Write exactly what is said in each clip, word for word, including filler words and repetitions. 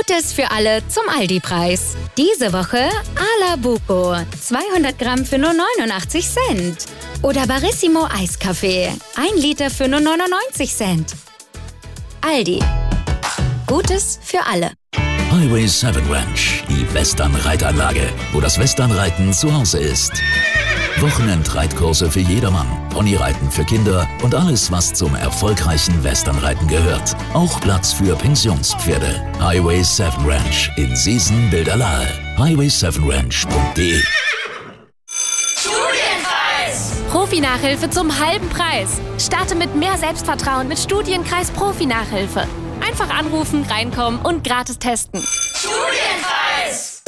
Gutes für alle zum Aldi-Preis. Diese Woche Ala Buco, zweihundert Gramm für nur neunundachtzig Cent. Oder Barissimo Eiskaffee, ein Liter für nur neunundneunzig Cent. Aldi. Gutes für alle. Highway sieben Ranch, die Western-Reitanlage, wo das Westernreiten zu Hause ist. Wochenendreitkurse für jedermann, Ponyreiten für Kinder und alles, was zum erfolgreichen Westernreiten gehört. Auch Platz für Pensionspferde. Highway sieben Ranch in Seesen-Bilderlahe. highway sieben ranch punkt de. Studienkreis! Profi-Nachhilfe zum halben Preis. Starte mit mehr Selbstvertrauen mit Studienkreis Profi-Nachhilfe. Einfach anrufen, reinkommen und gratis testen. Studienkreis!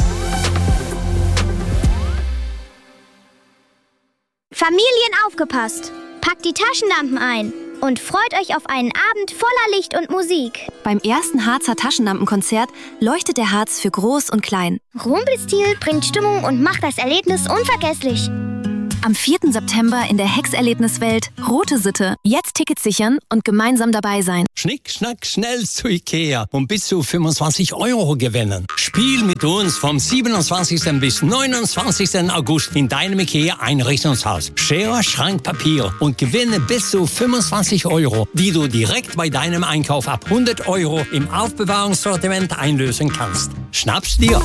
Familien aufgepasst! Packt die Taschenlampen ein und freut euch auf einen Abend voller Licht und Musik. Beim ersten Harzer Taschenlampenkonzert leuchtet der Harz für Groß und Klein. Rumpelstil bringt Stimmung und macht das Erlebnis unvergesslich. Am vierten September in der Hex-Erlebniswelt Rote Sitte. Jetzt Tickets sichern und gemeinsam dabei sein. Schnick, schnack, schnell zu Ikea und bis zu fünfundzwanzig Euro gewinnen. Spiel mit uns vom siebenundzwanzigsten bis neunundzwanzigsten August in deinem Ikea-Einrichtungshaus. Schere, Schrank, Papier und gewinne bis zu fünfundzwanzig Euro, die du direkt bei deinem Einkauf ab hundert Euro im Aufbewahrungssortiment einlösen kannst. Schnapp's dir!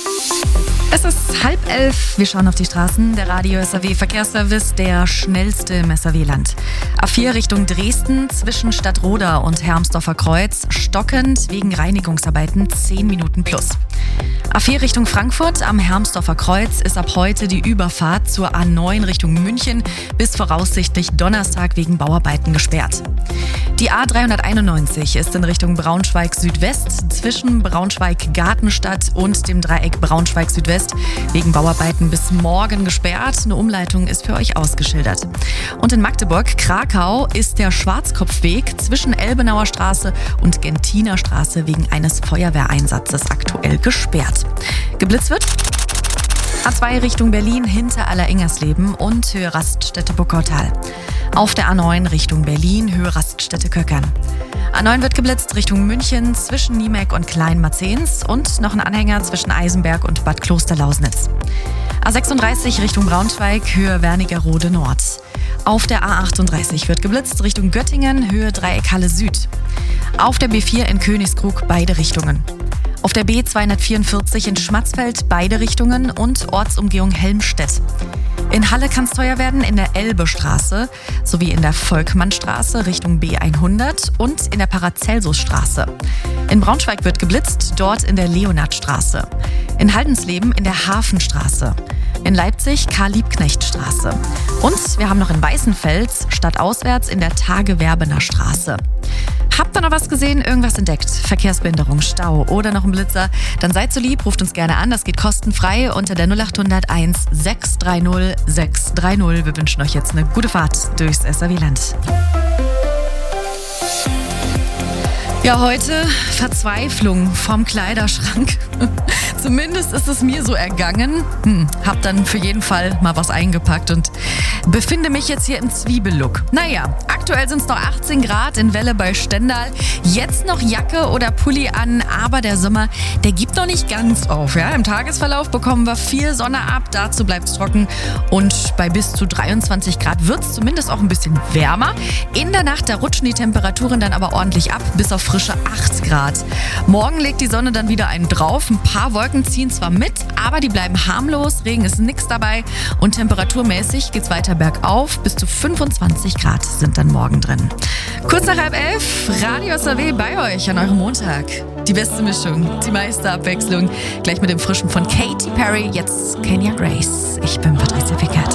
Es ist halb elf. Wir schauen auf die Straßen. Der Radio S R W Verkehrsservice, der schnellste im S R W-Land. A vier Richtung Dresden zwischen Stadtroda und Hermsdorfer Kreuz stockend wegen Reinigungsarbeiten zehn Minuten plus. A vier Richtung Frankfurt am Hermsdorfer Kreuz ist ab heute die Überfahrt zur A neun Richtung München bis voraussichtlich Donnerstag wegen Bauarbeiten gesperrt. Die A dreihunderteinundneunzig ist in Richtung Braunschweig-Südwest zwischen Braunschweig-Gartenstadt und dem Dreieck Braunschweig-Südwest wegen Bauarbeiten bis morgen gesperrt. Eine Umleitung ist für euch ausgeschildert. Und in Magdeburg-Krakau ist der Schwarzkopfweg zwischen Elbenauer Straße und Gentiner Straße wegen eines Feuerwehreinsatzes aktuell gesperrt. Geblitzt wird A zwei Richtung Berlin hinter Allerengersleben und Höhe Raststätte Buckautal. Auf der A neun Richtung Berlin, Höhe Raststätte Köckern. A neun wird geblitzt Richtung München zwischen Niemek und Kleinmarzens und noch ein Anhänger zwischen Eisenberg und Bad Klosterlausnitz. A sechsunddreißig Richtung Braunschweig, Höhe Wernigerode Nord. Auf der A achtunddreißig wird geblitzt Richtung Göttingen, Höhe Dreieck Halle Süd. Auf der B vier in Königskrug beide Richtungen. Auf der B zweihundertvierundvierzig in Schmatzfeld beide Richtungen und Ortsumgehung Helmstedt. In Halle kann es teuer werden in der Elbestraße sowie in der Volkmannstraße Richtung B hundert und in der Paracelsusstraße. In Braunschweig wird geblitzt, dort in der Leonardstraße. In Haldensleben in der Hafenstraße. In Leipzig Karl-Liebknecht-Straße. Und wir haben noch in Weißenfels stadtauswärts in der Tage-Werbener Straße. Habt ihr noch was gesehen, irgendwas entdeckt? Verkehrsbehinderung, Stau oder noch ein Blitzer? Dann seid so lieb, ruft uns gerne an. Das geht kostenfrei unter der null acht null null eins sechs drei null sechs drei null. Wir wünschen euch jetzt eine gute Fahrt durchs S R W-Land. Ja, heute Verzweiflung vom Kleiderschrank. Zumindest ist es mir so ergangen. Hm, hab dann für jeden Fall mal was eingepackt und befinde mich jetzt hier im Zwiebellook. Naja, aktuell sind es noch achtzehn Grad in Welle bei Stendal. Jetzt noch Jacke oder Pulli an, aber der Sommer, der gibt noch nicht ganz auf. Ja? Im Tagesverlauf bekommen wir viel Sonne ab, dazu bleibt es trocken und bei bis zu dreiundzwanzig Grad wird es zumindest auch ein bisschen wärmer. In der Nacht, da rutschen die Temperaturen dann aber ordentlich ab, bis auf frische acht Grad. Morgen legt die Sonne dann wieder einen drauf. Ein paar Wolken ziehen zwar mit, aber die bleiben harmlos. Regen ist nix dabei und temperaturmäßig geht's weiter bergauf. Bis zu fünfundzwanzig Grad sind dann morgen drin. Kurz nach halb elf, Radio S R W bei euch an eurem Montag. Die beste Mischung, die meiste Abwechslung. Gleich mit dem Frischen von Katy Perry, jetzt Kenya Grace. Ich bin Patricia Pickert.